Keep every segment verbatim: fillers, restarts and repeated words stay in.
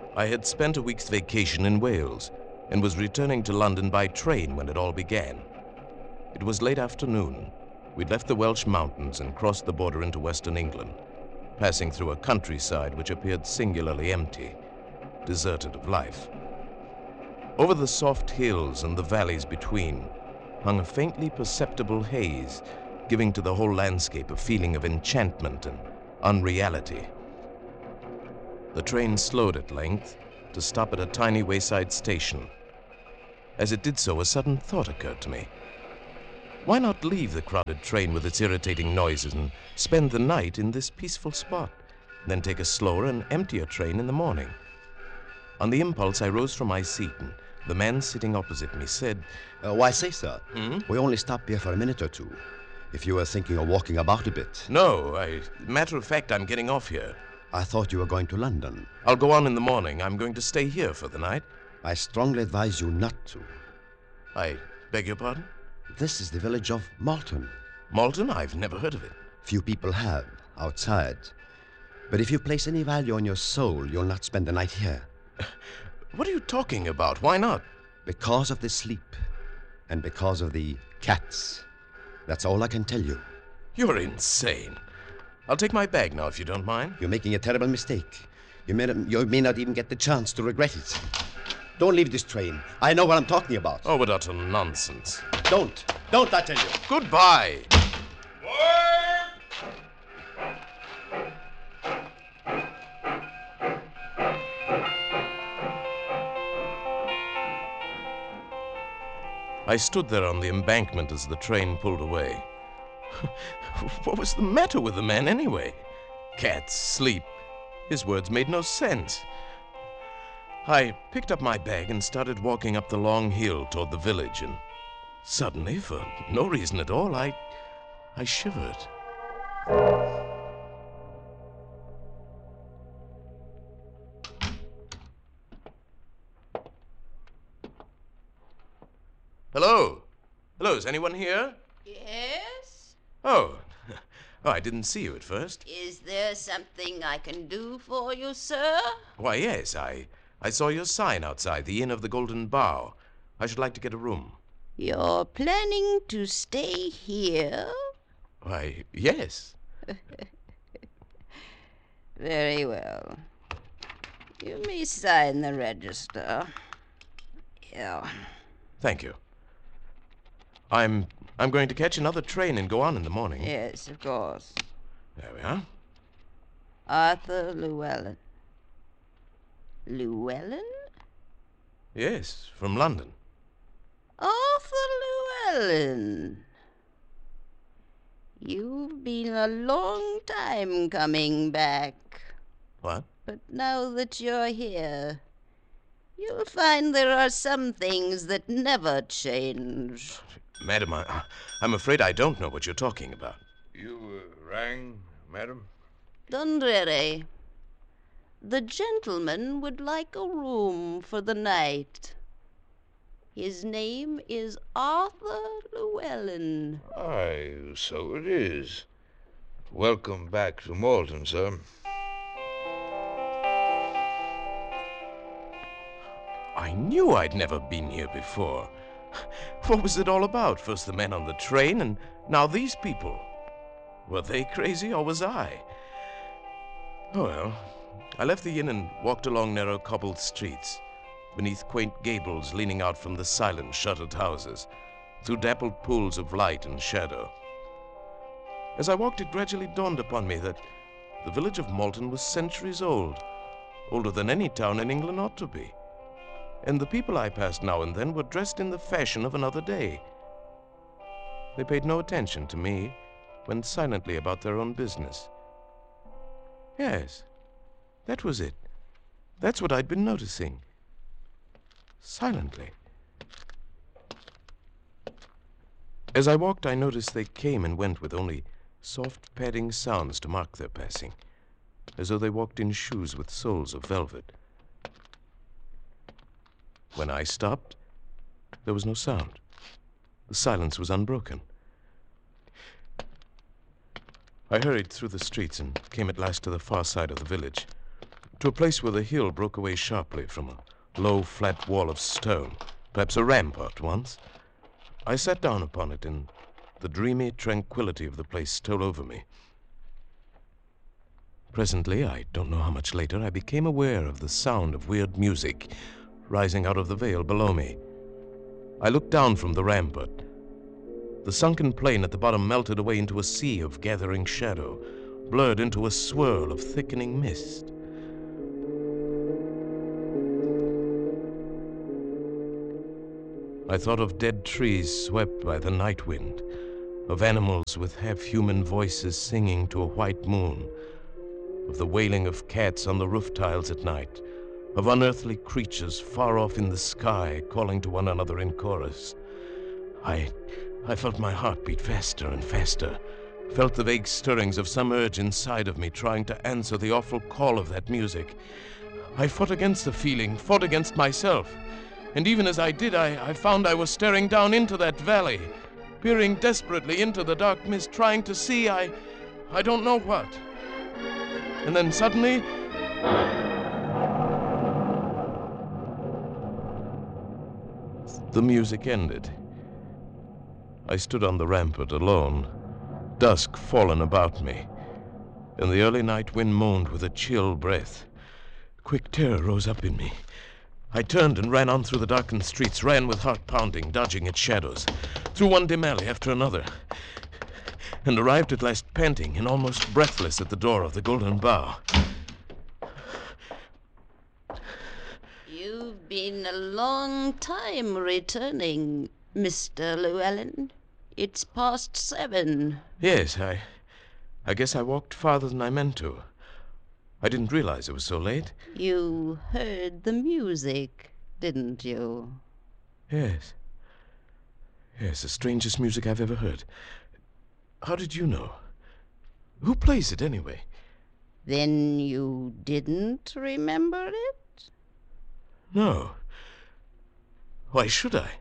I had spent a week's vacation in Wales and was returning to London by train when it all began. It was late afternoon. We'd left the Welsh mountains and crossed the border into western England, passing through a countryside which appeared singularly empty, deserted of life. Over the soft hills and the valleys between hung a faintly perceptible haze, giving to the whole landscape a feeling of enchantment and unreality. The train slowed at length to stop at a tiny wayside station. As it did so, a sudden thought occurred to me. Why not leave the crowded train with its irritating noises and spend the night in this peaceful spot, then take a slower and emptier train in the morning? On the impulse, I rose from my seat, and the man sitting opposite me said, Uh, why say, sir? Hmm? We only stopped here for a minute or two. If you were thinking of walking about a bit. No, I... Matter of fact, I'm getting off here. I thought you were going to London. I'll go on in the morning. I'm going to stay here for the night. I strongly advise you not to. I beg your pardon? This is the village of Malton. Malton? I've never heard of it. Few people have, outside. But if you place any value on your soul, you'll not spend the night here. What are you talking about? Why not? Because of the sleep. And because of the cats. That's all I can tell you. You're insane. I'll take my bag now, if you don't mind. You're making a terrible mistake. You may, you may not even get the chance to regret it. Don't leave this train. I know what I'm talking about. Oh, what utter nonsense. Don't. Don't, I tell you. Goodbye. I stood there on the embankment as the train pulled away. What was the matter with the man, anyway? Cats, sleep. His words made no sense. I picked up my bag and started walking up the long hill toward the village, and suddenly, for no reason at all, I... I shivered. Hello? Hello, is anyone here? Yes? Oh. Oh, I didn't see you at first. Is there something I can do for you, sir? Why, yes, I... I saw your sign outside the Inn of the Golden Bough. I should like to get a room. You're planning to stay here? Why, yes. Very well. You may sign the register. Here. Thank you. I'm... I'm going to catch another train and go on in the morning. Yes, of course. There we are. Arthur Llewellyn. Llewellyn? Yes, from London. Arthur Llewellyn. You've been a long time coming back. What? But now that you're here, you'll find there are some things that never change. Madam, I, I'm afraid I don't know what you're talking about. You uh, rang, madam? Don't worry. The gentleman would like a room for the night. His name is Arthur Llewellyn. Aye, so it is. Welcome back to Malton, sir. I knew I'd never been here before. What was it all about? First the men on the train, and now these people. Were they crazy, or was I? Oh well, I left the inn and walked along narrow cobbled streets, beneath quaint gables leaning out from the silent shuttered houses, through dappled pools of light and shadow. As I walked, it gradually dawned upon me that the village of Malton was centuries old, older than any town in England ought to be. And the people I passed now and then were dressed in the fashion of another day. They paid no attention to me, went silently about their own business. Yes, that was it. That's what I'd been noticing. Silently. As I walked, I noticed they came and went with only soft padding sounds to mark their passing, as though they walked in shoes with soles of velvet. When I stopped, there was no sound. The silence was unbroken. I hurried through the streets and came at last to the far side of the village. to a place where the hill broke away sharply from a low, flat wall of stone, perhaps a rampart once. I sat down upon it, and the dreamy tranquility of the place stole over me. Presently, I don't know how much later, I became aware of the sound of weird music rising out of the vale below me. I looked down from the rampart. The sunken plain at the bottom melted away into a sea of gathering shadow, blurred into a swirl of thickening mist. I thought of dead trees swept by the night wind, of animals with half-human voices singing to a white moon, of the wailing of cats on the roof tiles at night, of unearthly creatures far off in the sky calling to one another in chorus. I, I felt my heart beat faster and faster, felt the vague stirrings of some urge inside of me trying to answer the awful call of that music. I fought against the feeling, fought against myself. And even as I did, I, I found I was staring down into that valley, peering desperately into the dark mist, trying to see I... I don't know what. And then suddenly... the music ended. I stood on the rampart alone, dusk fallen about me, and the early night wind moaned with a chill breath. Quick terror rose up in me. I turned and ran on through the darkened streets, ran with heart pounding, dodging its shadows, through one dim alley after another, and arrived at last panting and almost breathless at the door of the Golden Bough. You've been a long time returning, Mister Llewellyn. It's past seven. Yes, I... I guess I walked farther than I meant to. I didn't realize it was so late. You heard the music, didn't you? Yes. Yes, the strangest music I've ever heard. How did you know? Who plays it, anyway? Then you didn't remember it? No. Why should I?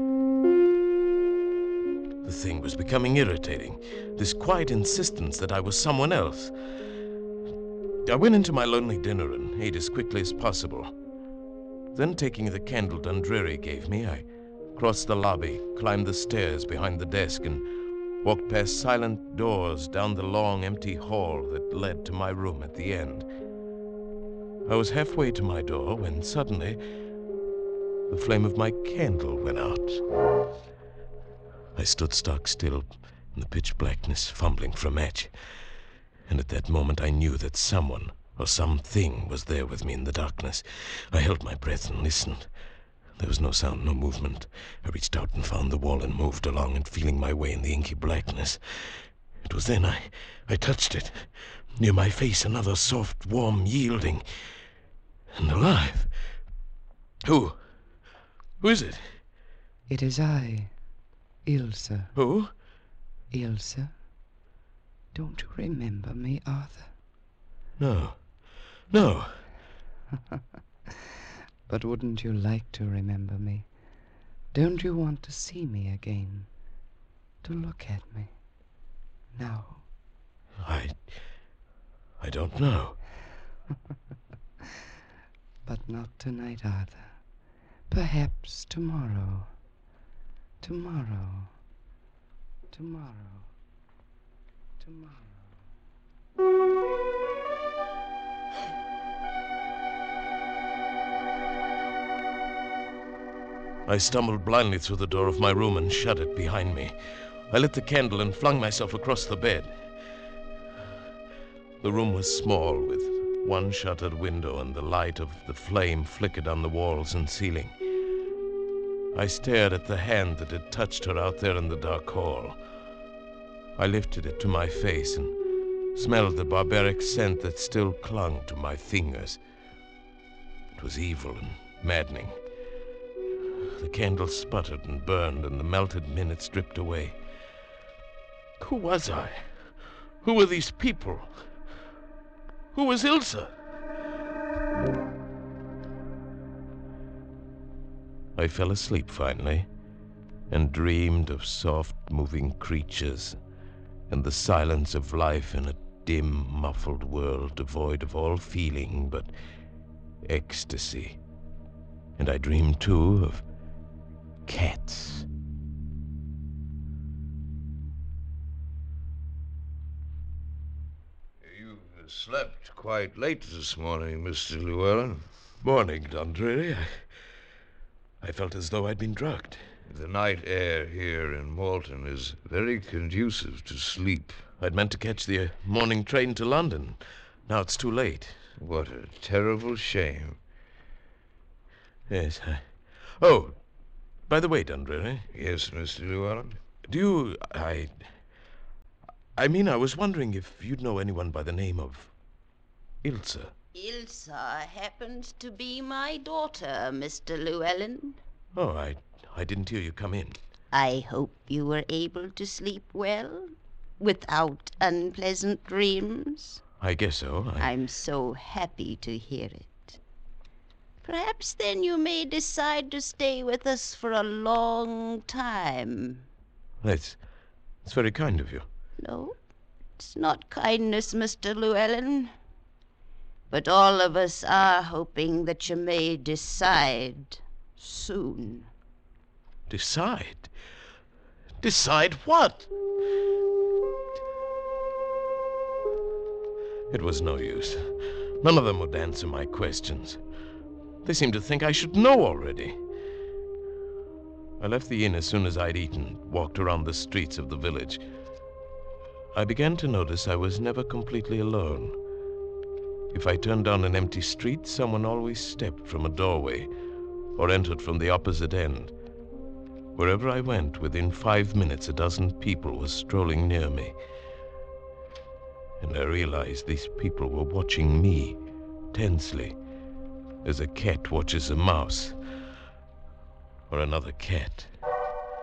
The thing was becoming irritating, this quiet insistence that I was someone else. I went into my lonely dinner and ate as quickly as possible. Then, taking the candle Dundreary gave me, I crossed the lobby, climbed the stairs behind the desk, and walked past silent doors down the long, empty hall that led to my room at the end. I was halfway to my door when suddenly the flame of my candle went out. I stood stock still in the pitch blackness, fumbling for a match. And at that moment I knew that someone or something was there with me in the darkness. I held my breath and listened. There was no sound, no movement. I reached out and found the wall and moved along and feeling my way in the inky blackness. It was then I, I touched it. Near my face, another soft, warm yielding. And alive. Who? Who is it? It is I, Ilse. Who? Ilse. Don't you remember me, Arthur? No. No. But wouldn't you like to remember me? Don't you want to see me again? To look at me? Now? I... I don't know. But not tonight, Arthur. Perhaps tomorrow. Tomorrow. Tomorrow. Tomorrow. I stumbled blindly through the door of my room and shut it behind me. I lit the candle and flung myself across the bed. The room was small, with one shuttered window, and the light of the flame flickered on the walls and ceiling. I stared at the hand that had touched her out there in the dark hall. I lifted it to my face and smelled the barbaric scent that still clung to my fingers. It was evil and maddening. The candle sputtered and burned, and the melted minutes dripped away. Who was I? Who were these people? Who was Ilse? I fell asleep finally, and dreamed of soft, moving creatures and the silence of life in a dim, muffled world devoid of all feeling but ecstasy. And I dreamed, too, of cats. You slept quite late this morning, Mister Llewellyn. Morning, Dundreary. I, I felt as though I'd been drugged. The night air here in Malton is very conducive to sleep. I'd meant to catch the uh, morning train to London. Now it's too late. What a terrible shame. Yes, I... Oh, by the way, Dundreary. Yes, Mister Llewellyn? Do you... I... I mean, I was wondering if you'd know anyone by the name of Ilsa. Ilsa happens to be my daughter, Mister Llewellyn. Oh, I, I didn't hear you come in. I hope you were able to sleep well, without unpleasant dreams. I guess so. I... I'm so happy to hear it. Perhaps then you may decide to stay with us for a long time. That's, that's very kind of you. No, it's not kindness, Mister Llewellyn. But all of us are hoping that you may decide soon. Decide? Decide what? It was no use. None of them would answer my questions. They seemed to think I should know already. I left the inn as soon as I'd eaten, walked around the streets of the village. I began to notice I was never completely alone. If I turned down an empty street, someone always stepped from a doorway or entered from the opposite end. Wherever I went, within five minutes, a dozen people were strolling near me. And I realized these people were watching me tensely, as a cat watches a mouse or another cat.